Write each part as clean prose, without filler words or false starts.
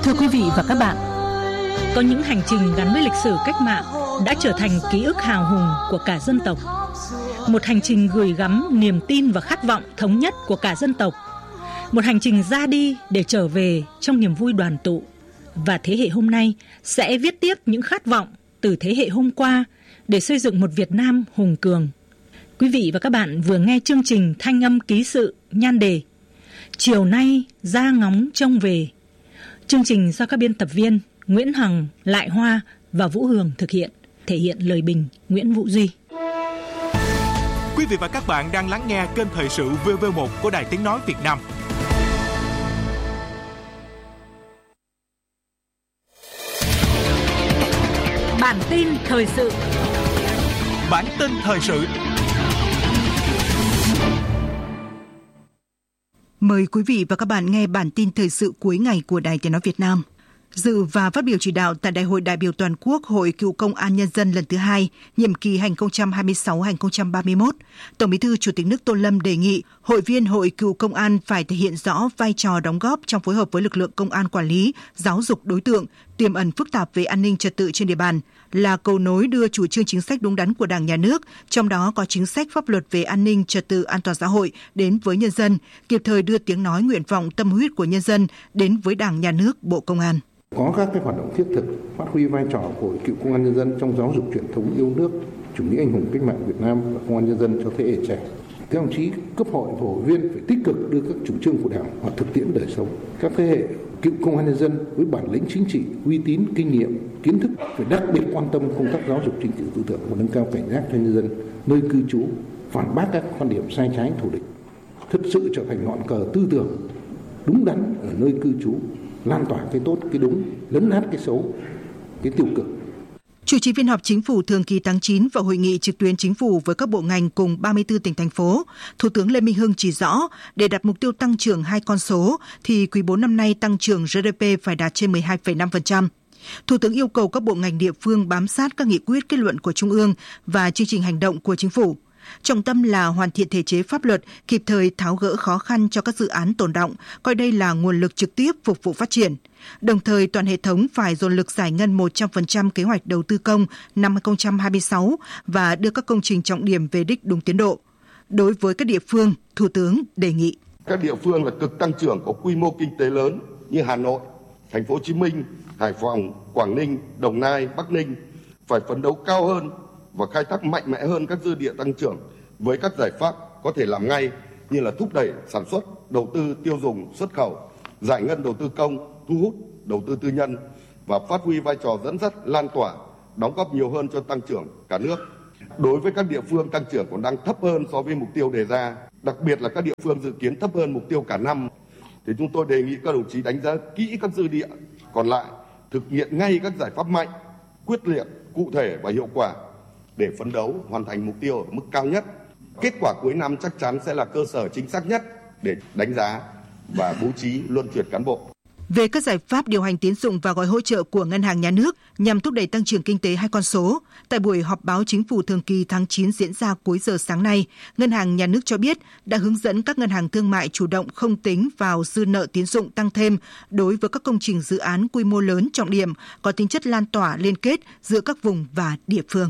Thưa quý vị và các bạn, có những hành trình gắn với lịch sử cách mạng đã trở thành ký ức hào hùng của cả dân tộc. Một hành trình gửi gắm niềm tin và khát vọng thống nhất của cả dân tộc. Một hành trình ra đi để trở về trong niềm vui đoàn tụ. Và thế hệ hôm nay sẽ viết tiếp những khát vọng từ thế hệ hôm qua để xây dựng một Việt Nam hùng cường. Quý vị và các bạn vừa nghe chương trình Thanh âm ký sự nhan đề Chiều nay ra ngóng trông về. Chương trình do các biên tập viên Nguyễn Hằng, Lại Hoa và Vũ Hường thực hiện, thể hiện lời bình Nguyễn Vũ Duy. Quý vị và các bạn đang lắng nghe kênh thời sự VV1 của Đài Tiếng nói Việt Nam. Bản tin thời sự. Bản tin thời sự. Mời quý vị và các bạn nghe bản tin thời sự cuối ngày của Đài Tiếng nói Việt Nam. Dự và phát biểu chỉ đạo tại Đại hội đại biểu toàn quốc Hội Cựu Công an Nhân dân lần thứ 2, nhiệm kỳ 2026-2031, Tổng Bí thư Chủ tịch nước Tô Lâm đề nghị hội viên Hội Cựu Công an phải thể hiện rõ vai trò đóng góp trong phối hợp với lực lượng công an quản lý, giáo dục đối tượng, tiềm ẩn phức tạp về an ninh trật tự trên địa bàn, là cầu nối đưa chủ trương chính sách đúng đắn của Đảng, Nhà nước, trong đó có chính sách pháp luật về an ninh trật tự an toàn xã hội đến với nhân dân, kịp thời đưa tiếng nói nguyện vọng tâm huyết của nhân dân đến với Đảng, Nhà nước, Bộ Công an. Có các cái hoạt động thiết thực phát huy vai trò của Hội Cựu Công an Nhân dân trong giáo dục truyền thống yêu nước, chủ nghĩa anh hùng cách mạng Việt Nam và công an nhân dân cho thế hệ trẻ. Các đồng chí cấp hội và hội viên phải tích cực đưa các chủ trương của Đảng vào thực tiễn đời sống. Các thế hệ cựu công an nhân dân với bản lĩnh chính trị, uy tín, kinh nghiệm, kiến thức phải đặc biệt quan tâm công tác giáo dục chính trị tư tưởng và nâng cao cảnh giác cho nhân dân nơi cư trú, phản bác các quan điểm sai trái thù địch, thực sự trở thành ngọn cờ tư tưởng đúng đắn ở nơi cư trú, lan tỏa cái tốt, cái đúng, lấn át cái xấu, cái tiêu cực. Chủ trì phiên họp Chính phủ thường kỳ tháng 9 và hội nghị trực tuyến Chính phủ với các bộ ngành cùng 34 tỉnh, thành phố, Thủ tướng Lê Minh Hưng chỉ rõ, để đạt mục tiêu tăng trưởng 2 con số, thì quý 4 năm nay tăng trưởng GDP phải đạt trên 12,5%. Thủ tướng yêu cầu các bộ ngành địa phương bám sát các nghị quyết kết luận của Trung ương và chương trình hành động của Chính phủ. Trọng tâm là hoàn thiện thể chế pháp luật, kịp thời tháo gỡ khó khăn cho các dự án tồn đọng, coi đây là nguồn lực trực tiếp phục vụ phát triển. Đồng thời, toàn hệ thống phải dồn lực giải ngân 100% kế hoạch đầu tư công năm 2026 và đưa các công trình trọng điểm về đích đúng tiến độ. Đối với các địa phương, Thủ tướng đề nghị các địa phương là cực tăng trưởng có quy mô kinh tế lớn như Hà Nội, Thành phố Hồ Chí Minh, Hải Phòng, Quảng Ninh, Đồng Nai, Bắc Ninh phải phấn đấu cao hơn và khai thác mạnh mẽ hơn các dư địa tăng trưởng với các giải pháp có thể làm ngay như là thúc đẩy sản xuất, đầu tư tiêu dùng, xuất khẩu, giải ngân đầu tư công, thu hút đầu tư tư nhân và phát huy vai trò dẫn dắt, lan tỏa, đóng góp nhiều hơn cho tăng trưởng cả nước. Đối với các địa phương tăng trưởng còn đang thấp hơn so với mục tiêu đề ra, đặc biệt là các địa phương dự kiến thấp hơn mục tiêu cả năm, thì chúng tôi đề nghị các đồng chí đánh giá kỹ các dư địa còn lại, thực hiện ngay các giải pháp mạnh, quyết liệt, cụ thể và hiệu quả để phấn đấu hoàn thành mục tiêu ở mức cao nhất. Kết quả cuối năm chắc chắn sẽ là cơ sở chính xác nhất để đánh giá và bố trí luân chuyển cán bộ. Về các giải pháp điều hành tín dụng và gói hỗ trợ của Ngân hàng Nhà nước nhằm thúc đẩy tăng trưởng kinh tế 2 con số, tại buổi họp báo Chính phủ thường kỳ tháng 9 diễn ra cuối giờ sáng nay, Ngân hàng Nhà nước cho biết đã hướng dẫn các ngân hàng thương mại chủ động không tính vào dư nợ tín dụng tăng thêm đối với các công trình dự án quy mô lớn trọng điểm có tính chất lan tỏa liên kết giữa các vùng và địa phương.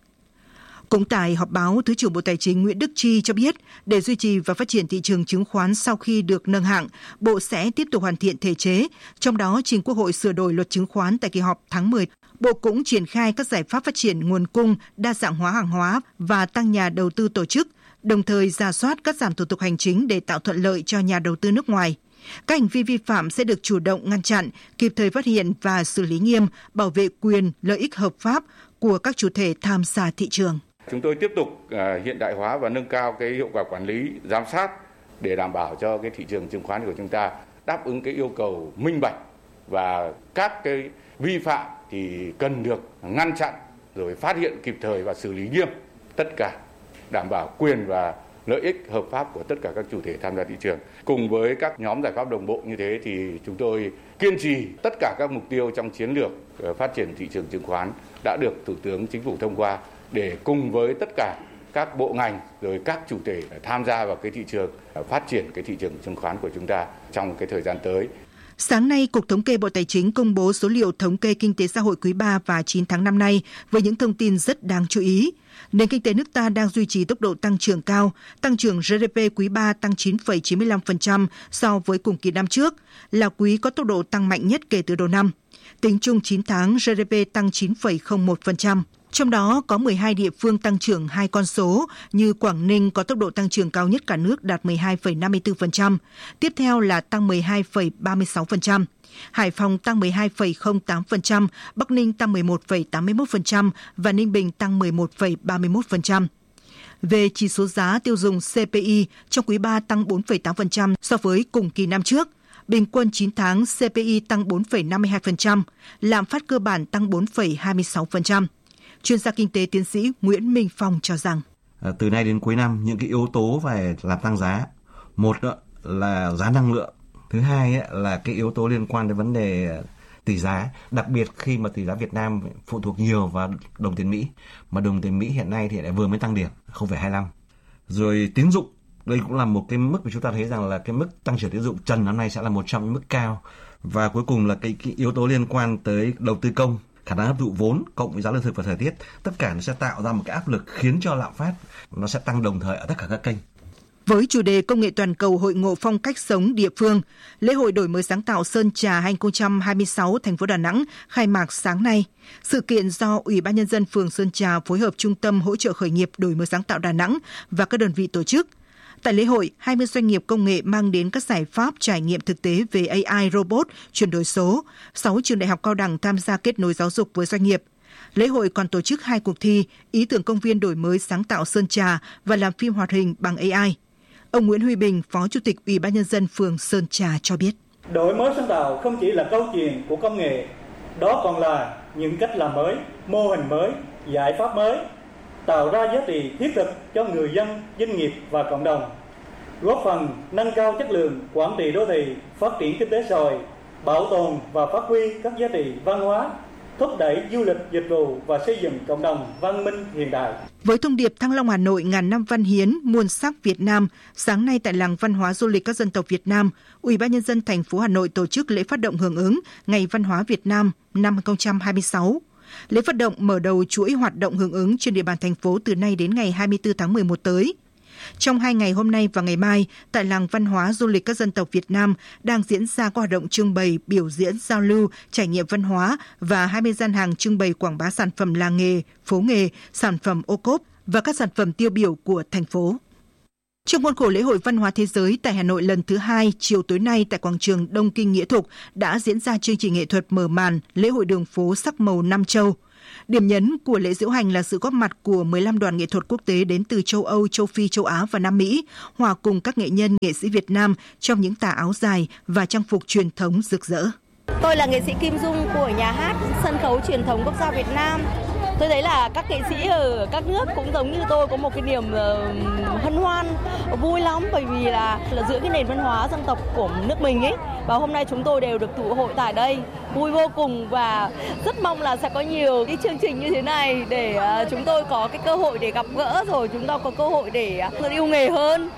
Cũng tại họp báo, Thứ trưởng Bộ Tài chính Nguyễn Đức Chi cho biết, để duy trì và phát triển thị trường chứng khoán sau khi được nâng hạng, Bộ sẽ tiếp tục hoàn thiện thể chế, trong đó trình Quốc hội sửa đổi luật chứng khoán tại kỳ họp tháng 10. Bộ cũng triển khai các giải pháp phát triển nguồn cung, đa dạng hóa hàng hóa và tăng nhà đầu tư tổ chức, đồng thời rà soát cắt giảm thủ tục hành chính để tạo thuận lợi cho nhà đầu tư nước ngoài. Các hành vi vi phạm sẽ được chủ động ngăn chặn, kịp thời phát hiện và xử lý nghiêm, bảo vệ quyền, lợi ích hợp pháp của các chủ thể tham gia thị trường. Chúng tôi tiếp tục hiện đại hóa và nâng cao cái hiệu quả quản lý, giám sát để đảm bảo cho cái thị trường chứng khoán của chúng ta đáp ứng cái yêu cầu minh bạch, và các cái vi phạm thì cần được ngăn chặn rồi phát hiện kịp thời và xử lý nghiêm, tất cả đảm bảo quyền và lợi ích hợp pháp của tất cả các chủ thể tham gia thị trường. Cùng với các nhóm giải pháp đồng bộ như thế thì chúng tôi kiên trì tất cả các mục tiêu trong chiến lược phát triển thị trường chứng khoán đã được Thủ tướng Chính phủ thông qua, để cùng với tất cả các bộ ngành rồi các chủ thể tham gia vào cái thị trường, phát triển cái thị trường chứng khoán của chúng ta trong cái thời gian tới. Sáng nay, Cục Thống kê Bộ Tài chính công bố số liệu thống kê kinh tế xã hội quý 3 và 9 tháng năm nay với những thông tin rất đáng chú ý. Nền kinh tế nước ta đang duy trì tốc độ tăng trưởng cao, tăng trưởng GDP quý 3 tăng 9,95% so với cùng kỳ năm trước, là quý có tốc độ tăng mạnh nhất kể từ đầu năm. Tính chung 9 tháng, GDP tăng 9,01%. Trong đó có 12 địa phương tăng trưởng 2 con số như Quảng Ninh có tốc độ tăng trưởng cao nhất cả nước đạt 12,54%, tiếp theo là tăng 12,36%, Hải Phòng tăng 12,08%, Bắc Ninh tăng 11,81% và Ninh Bình tăng 11,31%. Về chỉ số giá tiêu dùng CPI, trong quý 3 tăng 4,8% so với cùng kỳ năm trước. Bình quân 9 tháng CPI tăng 4,52%, lạm phát cơ bản tăng 4,26%. Chuyên gia kinh tế tiến sĩ Nguyễn Minh Phong cho rằng từ nay đến cuối năm, những cái yếu tố về làm tăng giá, một là giá năng lượng, thứ hai là cái yếu tố liên quan đến vấn đề tỷ giá, đặc biệt khi mà tỷ giá Việt Nam phụ thuộc nhiều vào đồng tiền Mỹ, mà đồng tiền Mỹ hiện nay thì lại vừa mới tăng điểm 0,25. Rồi tín dụng, đây cũng là một cái mức mà chúng ta thấy rằng là cái mức tăng trưởng tín dụng trần năm nay sẽ là một trong những mức cao. Và cuối cùng là cái yếu tố liên quan tới đầu tư công, khả năng hấp thụ vốn cộng với giá lương thực và thời tiết, tất cả nó sẽ tạo ra một cái áp lực khiến cho lạm phát nó sẽ tăng đồng thời ở tất cả các kênh. Với chủ đề Công nghệ toàn cầu hội ngộ phong cách sống địa phương, lễ hội đổi mới sáng tạo Sơn Trà 2026 thành phố Đà Nẵng khai mạc sáng nay. Sự kiện do Ủy ban Nhân dân phường Sơn Trà phối hợp Trung tâm Hỗ trợ Khởi nghiệp đổi mới sáng tạo Đà Nẵng và các đơn vị tổ chức. Tại lễ hội, 20 doanh nghiệp công nghệ mang đến các giải pháp trải nghiệm thực tế về AI, robot, chuyển đổi số. 6 trường đại học cao đẳng tham gia kết nối giáo dục với doanh nghiệp. Lễ hội còn tổ chức 2 cuộc thi, ý tưởng công viên đổi mới sáng tạo Sơn Trà và làm phim hoạt hình bằng AI. Ông Nguyễn Huy Bình, Phó Chủ tịch Ủy ban Nhân dân phường Sơn Trà cho biết. Đổi mới sáng tạo không chỉ là câu chuyện của công nghệ, đó còn là những cách làm mới, mô hình mới, giải pháp mới, tạo ra giá trị thiết thực cho người dân, doanh nghiệp và cộng đồng, góp phần nâng cao chất lượng quản trị đô thị, phát triển kinh tế xã hội, bảo tồn và phát huy các giá trị văn hóa, thúc đẩy du lịch, dịch vụ và xây dựng cộng đồng văn minh hiện đại. Với thông điệp Thăng Long Hà Nội ngàn năm văn hiến, muôn sắc Việt Nam, sáng nay tại làng văn hóa du lịch các dân tộc Việt Nam, Ủy ban Nhân dân thành phố Hà Nội tổ chức lễ phát động hưởng ứng Ngày Văn hóa Việt Nam năm 2026. Lễ phát động mở đầu chuỗi hoạt động hưởng ứng trên địa bàn thành phố từ nay đến ngày 24 tháng 11 tới. Trong 2 ngày hôm nay và ngày mai, tại làng văn hóa du lịch các dân tộc Việt Nam đang diễn ra các hoạt động trưng bày, biểu diễn, giao lưu, trải nghiệm văn hóa và 20 gian hàng trưng bày quảng bá sản phẩm làng nghề, phố nghề, sản phẩm ô cốp và các sản phẩm tiêu biểu của thành phố. Trong khuôn khổ lễ hội văn hóa thế giới tại Hà Nội lần thứ 2, chiều tối nay tại quảng trường Đông Kinh Nghĩa Thục đã diễn ra chương trình nghệ thuật mở màn lễ hội đường phố sắc màu Nam Châu. Điểm nhấn của lễ diễu hành là sự góp mặt của 15 đoàn nghệ thuật quốc tế đến từ châu Âu, châu Phi, châu Á và Nam Mỹ, hòa cùng các nghệ nhân, nghệ sĩ Việt Nam trong những tà áo dài và trang phục truyền thống rực rỡ. Tôi là nghệ sĩ Kim Dung của nhà hát sân khấu truyền thống quốc gia Việt Nam. Tôi thấy là các nghệ sĩ ở các nước cũng giống như tôi có một cái niềm hân hoan, vui lắm bởi vì là giữa cái nền văn hóa dân tộc của nước mình ấy. Và hôm nay chúng tôi đều được tụ hội tại đây, vui vô cùng và rất mong là sẽ có nhiều cái chương trình như thế này để chúng tôi có cái cơ hội để gặp gỡ rồi chúng ta có cơ hội để yêu nghề hơn.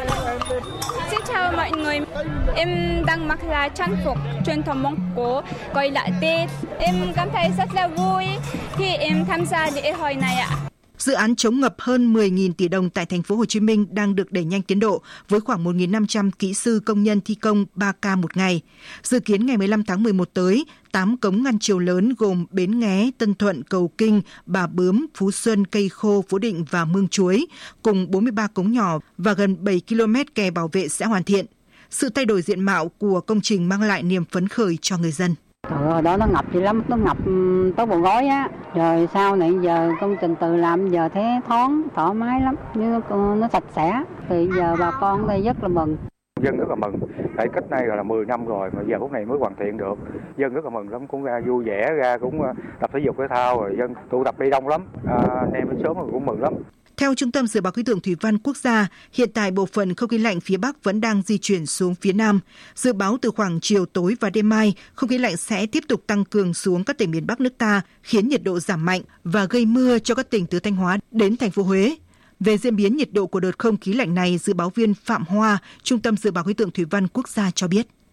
Xin chào mọi người, em đang mặc là trang phục truyền thống Mông Cổ gọi là Tết. Em cảm thấy rất là vui khi em tham gia lễ hội này ạ. Dự án chống ngập hơn 10.000 tỷ đồng tại thành phố Hồ Chí Minh đang được đẩy nhanh tiến độ với khoảng 1.500 kỹ sư công nhân thi công 3K một ngày. Dự kiến ngày 15 tháng 11 tới, 8 cống ngăn triều lớn gồm Bến Nghé, Tân Thuận, Cầu Kinh, Bà Bướm, Phú Xuân, Cây Khô, Phú Định và Mương Chuối, cùng 43 cống nhỏ và gần 7 km kè bảo vệ sẽ hoàn thiện. Sự thay đổi diện mạo của công trình mang lại niềm phấn khởi cho người dân. Đó nó ngập dữ lắm, nó ngập tới bộ gối á. Rồi sau này giờ công trình từ làm giờ thế thoáng, thoải mái lắm, nó sạch sẽ. Thì giờ bà con ở đây rất là mừng. Dân rất là mừng, tại cách nay là 10 năm rồi mà giờ phút này mới hoàn thiện được. Dân rất là mừng lắm, cũng ra vui vẻ, ra cũng tập thể dục thể thao rồi dân tụ tập đi đông lắm. Anh em đến sớm rồi cũng mừng lắm. Theo Trung tâm Dự báo Khí tượng Thủy văn Quốc gia, hiện tại bộ phận không khí lạnh phía Bắc vẫn đang di chuyển xuống phía Nam. Dự báo từ khoảng chiều tối và đêm mai, không khí lạnh sẽ tiếp tục tăng cường xuống các tỉnh miền Bắc nước ta, khiến nhiệt độ giảm mạnh và gây mưa cho các tỉnh từ Thanh Hóa đến thành phố Huế. Về diễn biến nhiệt độ của đợt không khí lạnh này, dự báo viên Phạm Hoa, Trung tâm Dự báo Khí tượng Thủy văn Quốc gia cho biết.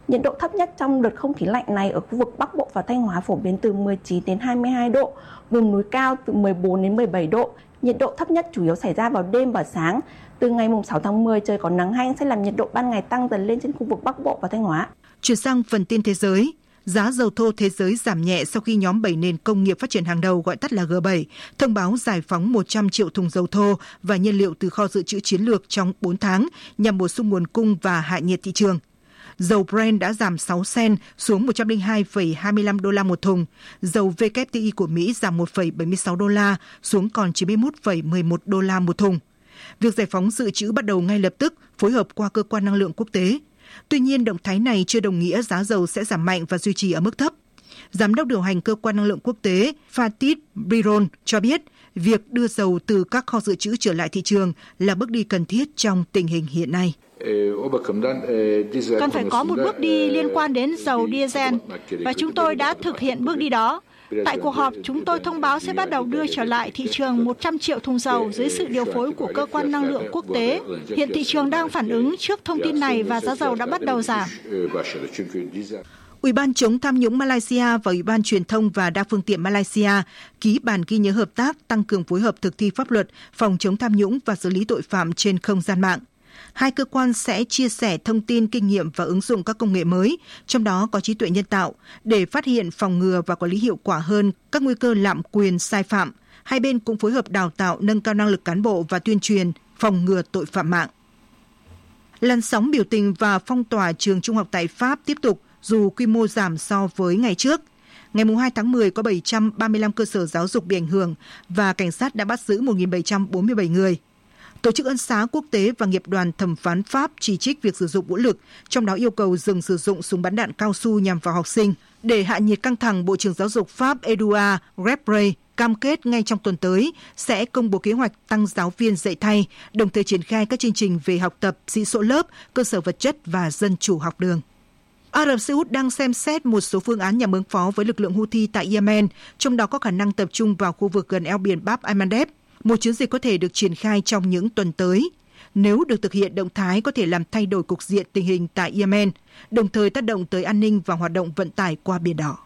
Nhiệt độ thấp nhất trong đợt không khí lạnh này ở khu vực Bắc Bộ và Thanh Hóa phổ biến từ 19 đến 22 độ, vùng núi cao từ 14 đến 17 độ. Nhiệt độ thấp nhất chủ yếu xảy ra vào đêm và sáng. Từ ngày 6 tháng 10 trời có nắng hanh sẽ làm nhiệt độ ban ngày tăng dần lên trên khu vực Bắc Bộ và Thanh Hóa. Chuyển sang phần tin thế giới. Giá dầu thô thế giới giảm nhẹ sau khi nhóm 7 nền công nghiệp phát triển hàng đầu gọi tắt là G7 thông báo giải phóng 100 triệu thùng dầu thô và nhiên liệu từ kho dự trữ chiến lược trong 4 tháng nhằm bổ sung nguồn cung và hạ nhiệt thị trường. Dầu Brent đã giảm 6 cent xuống 102,25 đô la một thùng. Dầu WTI của Mỹ giảm 1,76 đô la xuống còn 91,11 đô la một thùng. Việc giải phóng dự trữ bắt đầu ngay lập tức, phối hợp qua cơ quan năng lượng quốc tế. Tuy nhiên, động thái này chưa đồng nghĩa giá dầu sẽ giảm mạnh và duy trì ở mức thấp. Giám đốc điều hành cơ quan năng lượng quốc tế Fatih Birol cho biết việc đưa dầu từ các kho dự trữ trở lại thị trường là bước đi cần thiết trong tình hình hiện nay. Cần phải có một bước đi liên quan đến dầu diesel và chúng tôi đã thực hiện bước đi đó. Tại cuộc họp, chúng tôi thông báo sẽ bắt đầu đưa trở lại thị trường 100 triệu thùng dầu dưới sự điều phối của cơ quan năng lượng quốc tế. Hiện thị trường đang phản ứng trước thông tin này và giá dầu đã bắt đầu giảm. Ủy ban chống tham nhũng Malaysia và Ủy ban truyền thông và đa phương tiện Malaysia ký bản ghi nhớ hợp tác tăng cường phối hợp thực thi pháp luật, phòng chống tham nhũng và xử lý tội phạm trên không gian mạng. Hai cơ quan sẽ chia sẻ thông tin, kinh nghiệm và ứng dụng các công nghệ mới, trong đó có trí tuệ nhân tạo, để phát hiện, phòng ngừa và quản lý hiệu quả hơn các nguy cơ lạm quyền sai phạm. Hai bên cũng phối hợp đào tạo, nâng cao năng lực cán bộ và tuyên truyền, phòng ngừa tội phạm mạng. Làn sóng biểu tình và phong tỏa trường trung học tại Pháp tiếp tục dù quy mô giảm so với ngày trước. Ngày 2 tháng 10 có 735 cơ sở giáo dục bị ảnh hưởng và cảnh sát đã bắt giữ 1.747 người. Tổ chức Ân xá Quốc tế và Nghiệp đoàn Thẩm phán Pháp chỉ trích việc sử dụng vũ lực, trong đó yêu cầu dừng sử dụng súng bắn đạn cao su nhằm vào học sinh. Để hạ nhiệt căng thẳng, Bộ trưởng Giáo dục Pháp Edouard Reprey cam kết ngay trong tuần tới sẽ công bố kế hoạch tăng giáo viên dạy thay, đồng thời triển khai các chương trình về học tập, sĩ số lớp, cơ sở vật chất và dân chủ học đường. Ả Rập Xê Út đang xem xét một số phương án nhằm ứng phó với lực lượng Houthi tại Yemen, trong đó có khả năng tập trung vào khu vực gần eo biển Bab al-Mandeb. Một chiến dịch có thể được triển khai trong những tuần tới. Nếu được thực hiện, động thái có thể làm thay đổi cục diện tình hình tại Yemen, đồng thời tác động tới an ninh và hoạt động vận tải qua Biển Đỏ.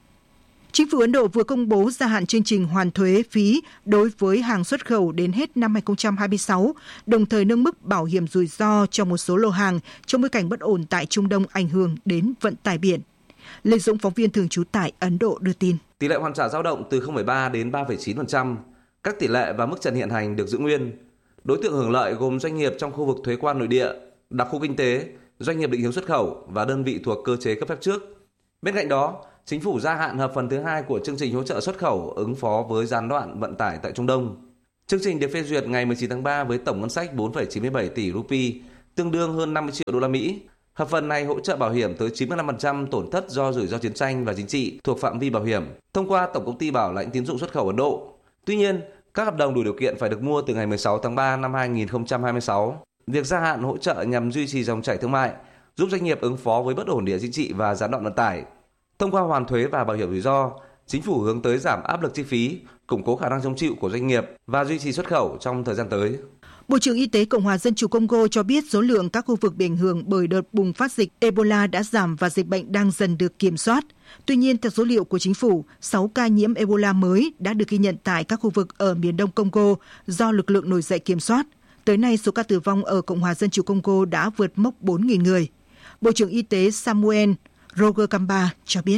Chính phủ Ấn Độ vừa công bố gia hạn chương trình hoàn thuế phí đối với hàng xuất khẩu đến hết năm 2026, đồng thời nâng mức bảo hiểm rủi ro cho một số lô hàng trong bối cảnh bất ổn tại Trung Đông ảnh hưởng đến vận tải biển. Lê Dũng, phóng viên thường trú tại Ấn Độ đưa tin. Tỷ lệ hoàn trả dao động từ 0,3 đến 3,9%. Các tỷ lệ và mức trần hiện hành được giữ nguyên. Đối tượng hưởng lợi gồm doanh nghiệp trong khu vực thuế quan nội địa, đặc khu kinh tế, doanh nghiệp định hướng xuất khẩu và đơn vị thuộc cơ chế cấp phép trước. Bên cạnh đó, Chính phủ gia hạn hợp phần thứ 2 của chương trình hỗ trợ xuất khẩu ứng phó với gián đoạn vận tải tại Trung Đông. Chương trình được phê duyệt ngày 19 tháng 3 với tổng ngân sách 4,97 tỷ rupee, tương đương hơn 50 triệu đô la Mỹ. Hợp phần này hỗ trợ bảo hiểm tới 95% tổn thất do rủi ro chiến tranh và chính trị thuộc phạm vi bảo hiểm thông qua Tổng công ty Bảo lãnh tín dụng xuất khẩu Ấn Độ. Tuy nhiên, các hợp đồng đủ điều kiện phải được mua từ ngày 16 tháng 3 năm 2026. Việc gia hạn hỗ trợ nhằm duy trì dòng chảy thương mại, giúp doanh nghiệp ứng phó với bất ổn địa chính trị và gián đoạn vận tải. Thông qua hoàn thuế và bảo hiểm rủi ro, Chính phủ hướng tới giảm áp lực chi phí, củng cố khả năng chống chịu của doanh nghiệp và duy trì xuất khẩu trong thời gian tới. Bộ trưởng Y tế Cộng hòa Dân chủ Congo cho biết số lượng các khu vực bị ảnh hưởng bởi đợt bùng phát dịch Ebola đã giảm và dịch bệnh đang dần được kiểm soát. Tuy nhiên, theo số liệu của chính phủ, 6 ca nhiễm Ebola mới đã được ghi nhận tại các khu vực ở miền đông Congo do lực lượng nổi dậy kiểm soát. Tới nay, số ca tử vong ở Cộng hòa Dân chủ Congo đã vượt mốc 4.000 người. Bộ trưởng Y tế Samuel Roger Kamba cho biết.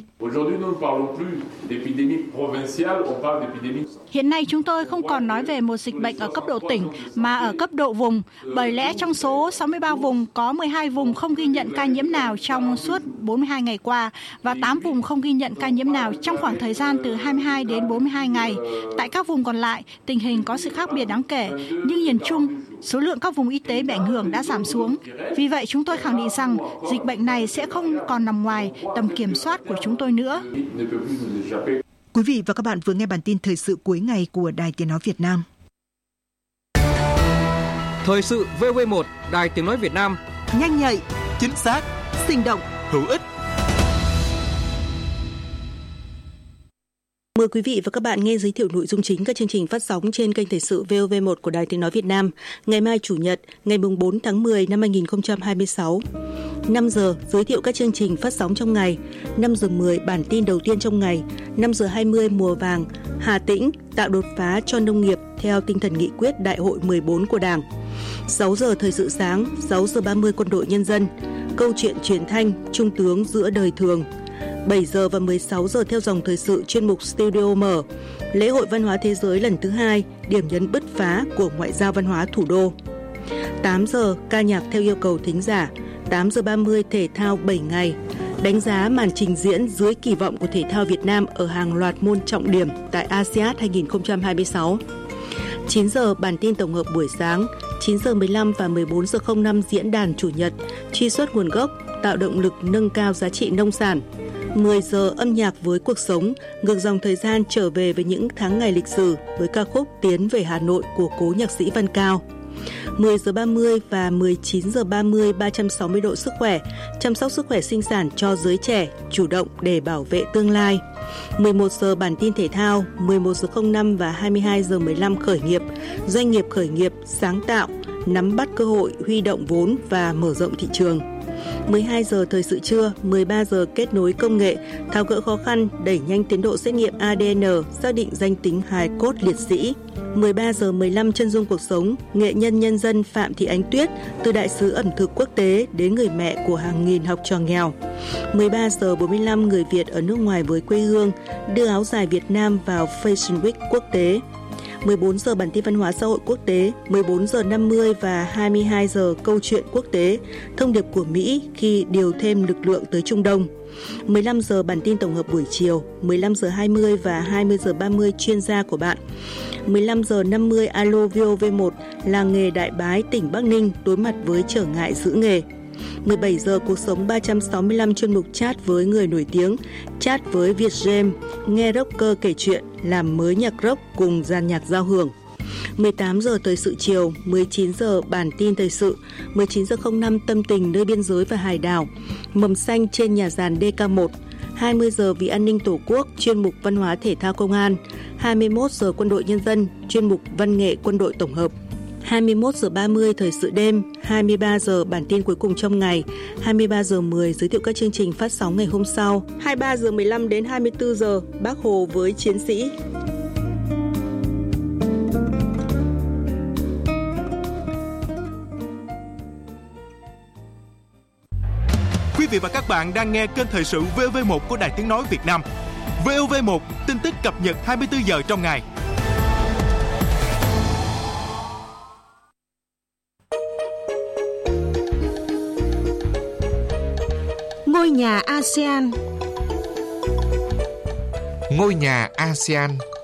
Hiện nay chúng tôi không còn nói về một dịch bệnh ở cấp độ tỉnh mà ở cấp độ vùng, bởi lẽ trong số 63 vùng có 12 vùng không ghi nhận ca nhiễm nào trong suốt 42 ngày qua và 8 vùng không ghi nhận ca nhiễm nào trong khoảng thời gian từ 22 đến 42 ngày. Tại các vùng còn lại, tình hình có sự khác biệt đáng kể, nhưng nhìn chung, số lượng các vùng y tế bị ảnh hưởng đã giảm xuống. Vì vậy, chúng tôi khẳng định rằng dịch bệnh này sẽ không còn nằm ngoài tầm kiểm soát của chúng tôi nữa. Quý vị và các bạn vừa nghe bản tin thời sự cuối ngày của Đài Tiếng nói Việt Nam. Thời sự VV1, Đài Tiếng nói Việt Nam. Nhanh nhạy, chính xác, sinh động, hữu ích. Mời quý vị và các bạn nghe giới thiệu nội dung chính các chương trình phát sóng trên kênh Thời sự VOV1 của Đài Tiếng nói Việt Nam. Ngày mai Chủ nhật, ngày 4 tháng 10 năm 2026. 5 giờ giới thiệu các chương trình phát sóng trong ngày. 5 giờ 10 bản tin đầu tiên trong ngày. 5 giờ 20 mùa vàng. Hà Tĩnh tạo đột phá cho nông nghiệp theo tinh thần nghị quyết Đại hội 14 của Đảng. 6 giờ thời sự sáng. 6 giờ 30 quân đội nhân dân. Câu chuyện truyền thanh Trung tướng giữa đời thường. 7 giờ và 16 giờ theo dòng thời sự chuyên mục Studio mở. Lễ hội văn hóa thế giới lần thứ 2, điểm nhấn bứt phá của ngoại giao văn hóa thủ đô. 8 giờ ca nhạc theo yêu cầu thính giả. 8 giờ 30 thể thao 7 ngày. Đánh giá màn trình diễn dưới kỳ vọng của thể thao Việt Nam ở hàng loạt môn trọng điểm tại ASEAN 2026. 9 giờ bản tin tổng hợp buổi sáng. 9 giờ 15 và 14 giờ 05 diễn đàn chủ nhật, truy xuất nguồn gốc, tạo động lực nâng cao giá trị nông sản. 10 giờ âm nhạc với cuộc sống, ngược dòng thời gian trở về với những tháng ngày lịch sử với ca khúc Tiến về Hà Nội của cố nhạc sĩ Văn Cao. 10 giờ 30 và 19 giờ 30 360 độ sức khỏe, chăm sóc sức khỏe sinh sản cho giới trẻ, chủ động để bảo vệ tương lai. 11 giờ bản tin thể thao, 11 giờ 05 và 22 giờ 15 khởi nghiệp, doanh nghiệp khởi nghiệp, sáng tạo, nắm bắt cơ hội, huy động vốn và mở rộng thị trường. 12 giờ thời sự trưa, 13 giờ kết nối công nghệ, tháo gỡ khó khăn, đẩy nhanh tiến độ xét nghiệm ADN, xác định danh tính hài cốt liệt sĩ. 13 giờ 15 chân dung cuộc sống, nghệ nhân nhân dân Phạm Thị Ánh Tuyết, từ đại sứ ẩm thực quốc tế đến người mẹ của hàng nghìn học trò nghèo. 13 giờ 45 người Việt ở nước ngoài với quê hương, đưa áo dài Việt Nam vào Fashion Week quốc tế. 14 giờ bản tin văn hóa xã hội quốc tế, 14 giờ 50 và 22 giờ câu chuyện quốc tế, thông điệp của Mỹ khi điều thêm lực lượng tới Trung Đông. 15 giờ bản tin tổng hợp buổi chiều, 15 giờ 20 và 20 giờ 30 chuyên gia của bạn. 15 giờ 50 Alo VOV1, làng nghề Đại Bái, tỉnh Bắc Ninh đối mặt với trở ngại giữ nghề. 17 giờ cuộc sống 365 chuyên mục chat với người nổi tiếng, chat với Việt James, nghe rocker kể chuyện, làm mới nhạc rock cùng dàn nhạc giao hưởng. 18 giờ thời sự chiều, 19 giờ bản tin thời sự, 19 giờ 05 tâm tình nơi biên giới và hải đảo, mầm xanh trên nhà giàn DK1. 20 giờ vì an ninh Tổ quốc, chuyên mục văn hóa thể thao công an. 21 giờ quân đội nhân dân, chuyên mục văn nghệ quân đội tổng hợp. 21 giờ 30 thời sự đêm, 23 giờ bản tin cuối cùng trong ngày, 23 giờ 10 giới thiệu các chương trình phát sóng ngày hôm sau, 23 giờ 15 đến 24 giờ Bác Hồ với chiến sĩ. Quý vị và các bạn đang nghe kênh thời sự VOV1 của Đài Tiếng nói Việt Nam. VOV1, tin tức cập nhật 24 giờ trong ngày. Ngôi nhà ASEAN. Ngôi nhà ASEAN.